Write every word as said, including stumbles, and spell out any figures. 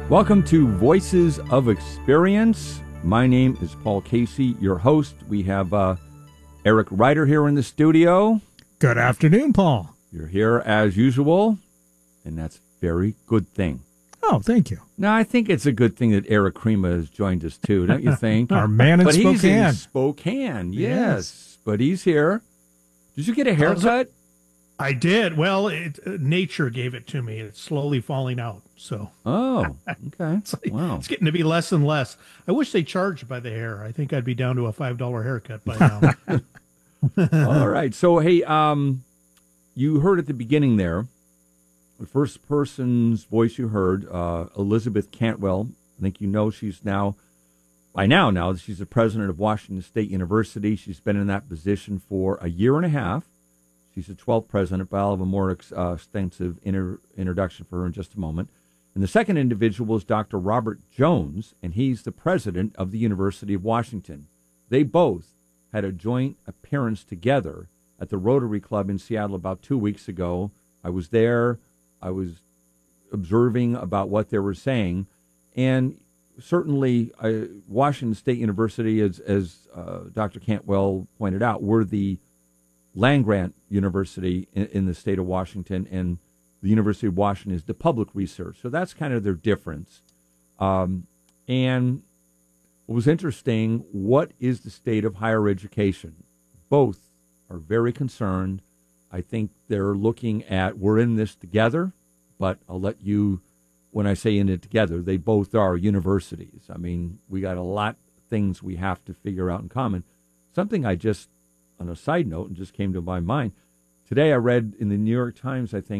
Welcome to Voices of Experience. My name is Paul Casey, your host. We have uh, Eric Ryder here in the studio. Good afternoon, Paul. You're here as usual, and that's a very good thing. Oh, thank you. Now, I think it's a good thing that Eric Crema has joined us, too, don't you think? Our man in but Spokane. He's in Spokane, yes. yes. But he's here. Did you get a haircut? I did. Well, it, uh, nature gave it to me. It's slowly falling out. So. Oh, okay. it's like, wow. It's getting to be less and less. I wish they charged by the hair. I think I'd be down to a five dollar haircut by now. All right. So, hey, um, you heard at the beginning there, the first person's voice you heard, uh, Elizabeth Cantwell. I think you know she's now, by now, now she's the president of Washington State University. She's been in that position for a year and a half. She's the twelfth president, but I'll have a more ex, uh, extensive inter, introduction for her in just a moment. And the second individual is Doctor Robert Jones, and he's the president of the University of Washington. They both had a joint appearance together at the Rotary Club in Seattle about two weeks ago. I was there. I was observing about what they were saying. And certainly, uh, Washington State University, as, as uh, Doctor Cantwell pointed out, were the land-grant university in, in the state of Washington, and the University of Washington is the public research. So that's kind of their difference. Um, and what was interesting, what is the state of higher education? Both are very concerned. I think they're looking at, we're in this together, but I'll let you, when I say in it together, they both are universities. I mean, we got a lot of things we have to figure out in common. Something I just, on a side note, and just came to my mind, today I read in the New York Times, I think,